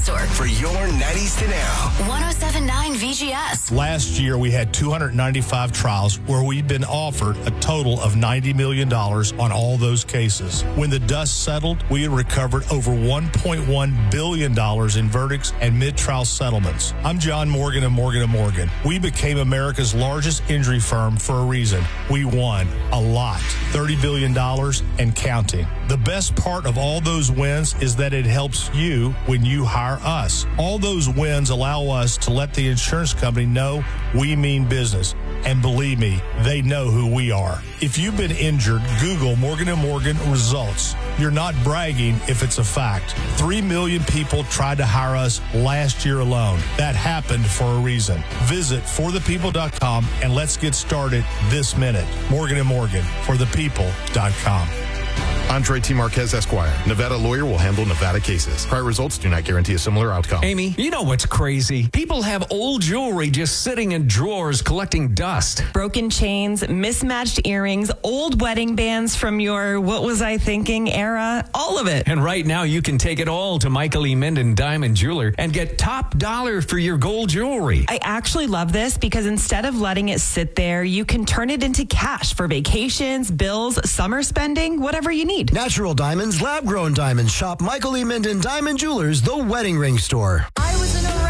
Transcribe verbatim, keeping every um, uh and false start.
Store. For your nineties to now. one oh seven point nine V G S. Last year, we had two hundred ninety-five trials where we've been offered a total of ninety million dollars on all those cases. When the dust settled, we had recovered over one point one billion dollars in verdicts and mid-trial settlements. I'm John Morgan of Morgan and Morgan. We became America's largest injury firm for a reason. We won a lot, thirty billion dollars and counting. The best part of all those wins is that it helps you when you hire us. All those wins allow us to let the insurance company know we mean business. And believe me, they know who we are. If you've been injured, Google Morgan and Morgan results. You're not bragging if it's a fact. Three million people tried to hire us last year alone. That happened for a reason. Visit for the people dot com and let's get started this minute. Morgan and Morgan, for the people dot com. Andre T. Marquez, Esquire. Nevada lawyer will handle Nevada cases. Prior results do not guarantee a similar outcome. Amy, you know what's crazy? People have old jewelry just sitting in drawers collecting dust. Broken chains, mismatched earrings, old wedding bands from your what was I thinking era, all of it. And right now you can take it all to Michael E. Minden Diamond Jeweler and get top dollar for your gold jewelry. I actually love this because instead of letting it sit there, you can turn it into cash for vacations, bills, summer spending, whatever you need. Natural diamonds, lab-grown diamonds. Shop Michael E. Minden Diamond Jewelers, the wedding ring store.